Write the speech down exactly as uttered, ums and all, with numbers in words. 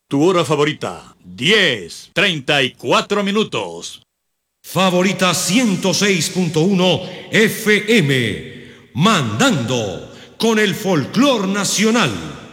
Tu hora favorita, diez, treinta y cuatro minutos. Favorita ciento seis punto uno F M, mandando con el folclor nacional.